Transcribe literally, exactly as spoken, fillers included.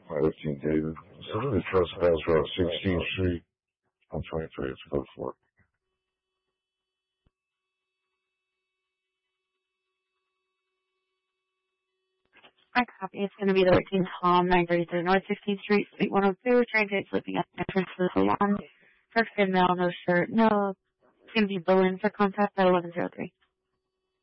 five fifteen David. Somebody trespassed around sixteenth Street on twenty-three. It's code four. I copy. It's going to be the thirteen Tom, nine thirty-three North sixteenth Street, Suite one oh two. Transit slipping up entrance to the salon. First in mail, no shirt, no. It's going to be Bowen for contact at eleven oh three.